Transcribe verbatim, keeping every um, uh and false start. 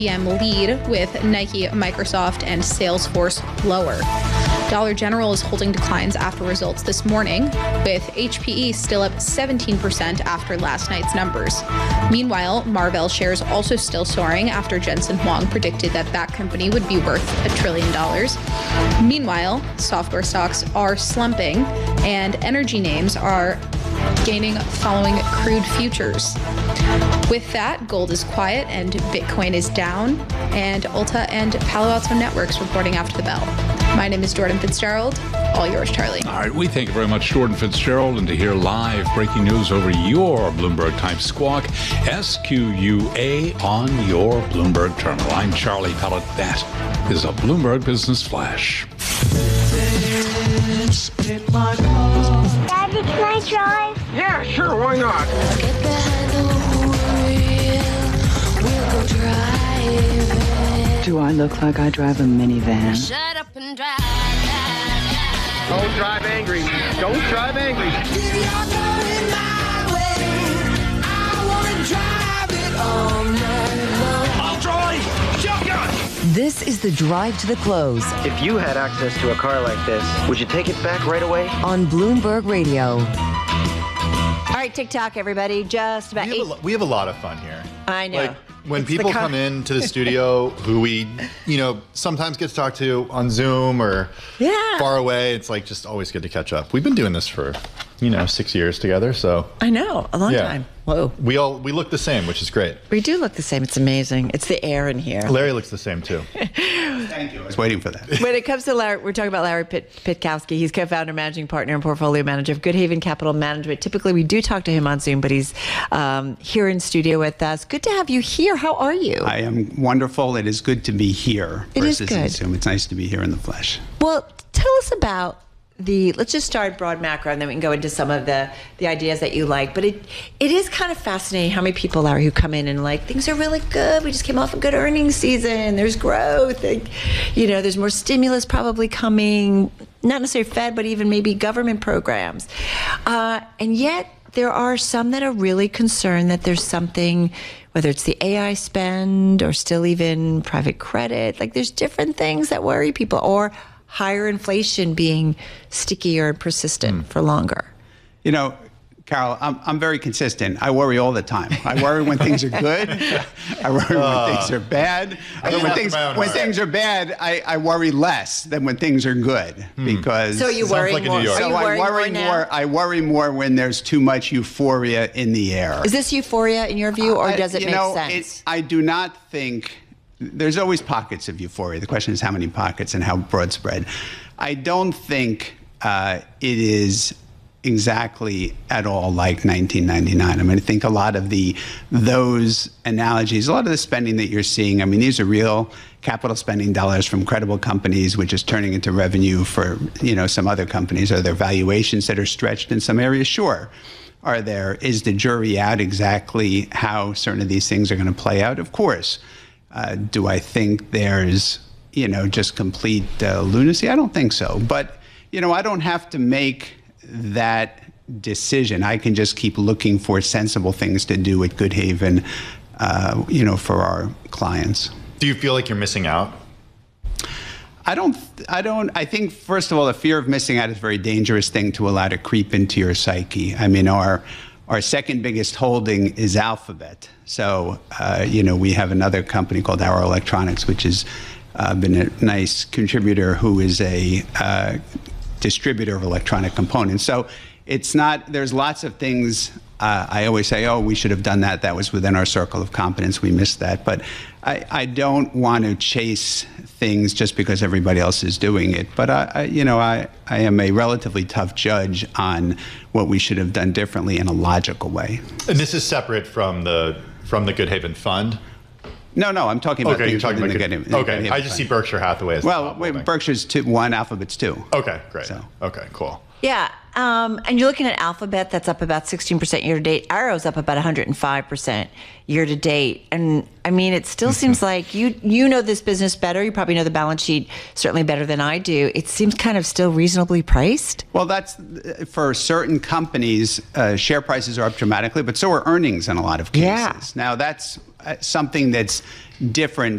P M lead with Nike, Microsoft, and Salesforce lower. Dollar General is holding declines after results this morning, with H P E still up seventeen percent after last night's numbers. Meanwhile, Marvell shares also still soaring after Jensen Huang predicted that that company would be worth a trillion dollars. Meanwhile, software stocks are slumping, and energy names are gaining following crude futures. With that, gold is quiet and Bitcoin is down, and Ulta and Palo Alto Networks reporting after the bell. My name is Jordan Fitzgerald. All yours, Charlie. All right, we thank you very much, Jordan Fitzgerald. And to hear live breaking news over your Bloomberg Time Squawk, S Q U A on your Bloomberg terminal. I'm Charlie Pellet. That is a Bloomberg Business Flash. Daddy, can I drive? Yeah, sure, why not? Get behind the wheel, we'll go driving. Do I look like I drive a minivan? Shut up and drive. Don't drive angry. Don't drive angry. If you're going my way, I wanna drive it all night long. I'll drive. Shotgun. This is the Drive to the Close If you had access to a car like this, would you take it back right away? on Bloomberg Radio. All right, TikTok, everybody. Just about We have, eight. a, lo- we have a lot of fun here. I know. Like when It's the people co- come into the studio who we, you know, sometimes get to talk to on Zoom or Yeah. far away, it's like just always good to catch up. We've been doing this for, you know, six years together, so I know, a long yeah. time. Whoa. We all we look the same, which is great. We do look the same. It's amazing. It's the air in here. Larry looks the same too. Thank you. I was waiting for that. When it comes to Larry, we're talking about Larry Pit- Pitkowski. He's co-founder, managing partner, and portfolio manager of Good Haven Capital Management. Typically, we do talk to him on Zoom, but he's um, here in studio with us. Good to have you here. How are you? I am wonderful. It is good to be here It is versus in good. Zoom. It's nice to be here in the flesh. Well, tell us about the, let's just start broad macro and then we can go into some of the, the ideas that you like. But it it is kind of fascinating how many people, Larry, who come in and like, things are really good. We just came off a good earnings season. There's growth. Like, you know, there's more stimulus probably coming, not necessarily Fed, but even maybe government programs. Uh, and yet there are some that are really concerned that there's something, whether it's the A I spend or still even private credit, like there's different things that worry people, or higher inflation being stickier and persistent for longer. You know, Carol, I'm, I'm very consistent. I worry all the time. I worry when things are good. I worry when things are bad. I But when laugh things, at my own when heart. things are bad, I, I worry less than when things are good because. So you Sounds worry like in more. New York. Are So you I worrying worry more, more. now? I worry more when there's too much euphoria in the air. Is this euphoria in your view, or I- does it you make know, sense? It, I do not think there's always pockets of euphoria. The question is how many pockets and how broad spread. I don't think uh, it is exactly at all like nineteen ninety-nine. I mean, I think a lot of the those analogies, a lot of the spending that you're seeing, I mean, these are real capital spending dollars from credible companies, which is turning into revenue for, you know, some other companies. Are there valuations that are stretched in some areas? Sure. Are there? Is the jury out exactly how certain of these things are going to play out? Of course. Uh, do I think there's, you know, just complete uh, lunacy? I don't think so. But, you know, I don't have to make that decision. I can just keep looking for sensible things to do at Good Haven, uh, you know, for our clients. Do you feel like you're missing out? I don't, I don't, I think, first of all, the fear of missing out is a very dangerous thing to allow to creep into your psyche. I mean, our, our second biggest holding is Alphabet. So, uh, you know, we have another company called Arrow Electronics, which has uh, been a nice contributor, who is a uh, distributor of electronic components. So it's not, there's lots of things. Uh, I always say, oh, we should have done that. That was within our circle of competence. We missed that. But I, I don't want to chase things just because everybody else is doing it. But, I, I, you know, I, I am a relatively tough judge on what we should have done differently in a logical way. And this is separate from the from the Good Haven Fund? No, no, I'm talking about Okay, you're things talking within about the Good, Good Haven- okay. Good Haven I just Fund. see Berkshire Hathaway as the Well, top wait, holding. Berkshire's two, one, Alphabet's two. Okay, great. So. Okay, cool. Yeah, um, and you're looking at Alphabet, that's up about sixteen percent year to date. Arrow's up about one hundred five percent year to date. And I mean, it still seems like you you know this business better. You probably know the balance sheet certainly better than I do. It seems kind of still reasonably priced. Well, that's for certain companies, uh, share prices are up dramatically, but so are earnings in a lot of cases. Yeah. Now, that's uh, something that's different